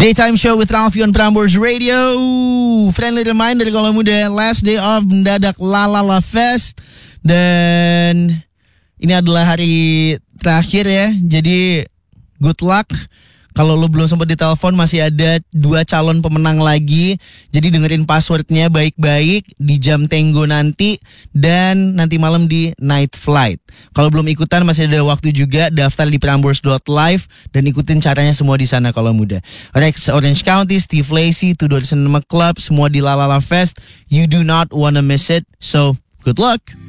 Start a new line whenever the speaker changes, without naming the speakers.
Daytime Show with Ralphie on Prambors Radio. Friendly reminder kalau muda, last day of mendadak Lalala Fest. Dan ini adalah hari terakhir ya. Jadi good luck. Kalau lo belum sempat ditelepon, masih ada 2 calon pemenang lagi. Jadi dengerin passwordnya baik-baik di jam Tenggo nanti. Dan nanti malam di Night Flight. Kalau belum ikutan masih ada waktu juga. Daftar di prambors.live. Dan ikutin caranya semua di sana kalau muda. Rex Orange County, Steve Lacy, Tudor Cinema Club. Semua di Lalala Fest. You do not wanna miss it. So, good luck.